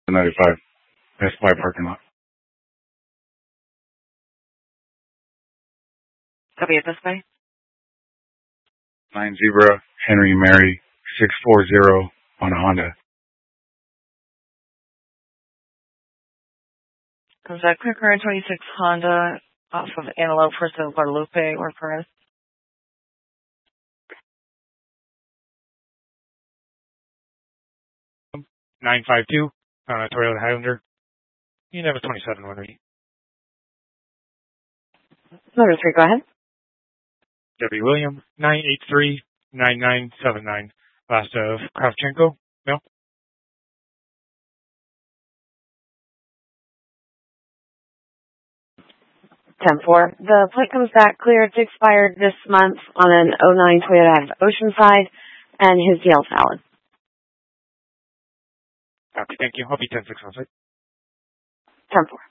95. Best Buy parking lot. Copy at Best Buy. 9 Zebra, Henry Mary, 640 on a Honda. Is that Quick Ride 26 Honda off of Antelope versus Guadalupe or Perez? $952 on a Toyota Highlander. You can have a 27 one. Number 3, go ahead. W. William, 983-9979. Last of Kravchenko. No? 10-4. The plate comes back clear. It's expired this month on an 09 Toyota Oceanside, and his DL valid. Copy, thank you. I'll be 10-6 on site. 10-4.